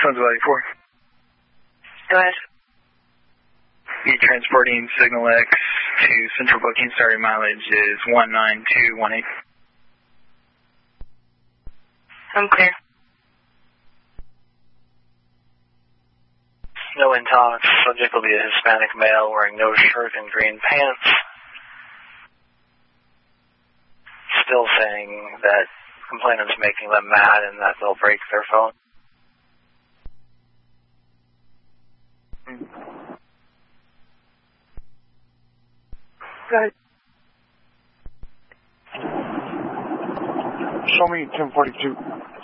Sunset 84. Go ahead. Be transporting Signal X to Central Booking. Starting mileage is 19218. I'm clear. No intox. Subject will be a Hispanic male wearing no shirt and green pants. Still saying that complainant's making them mad and that they'll break their phone. Go ahead. Show me 1042.